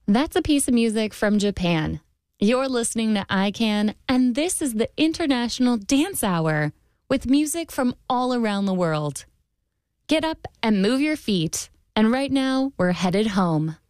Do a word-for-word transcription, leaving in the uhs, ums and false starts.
That's a piece of music from Japan. You're listening to I CAN, and this is the International Dance Hour with music from all around the world. Get up and move your feet, and right now we're headed home.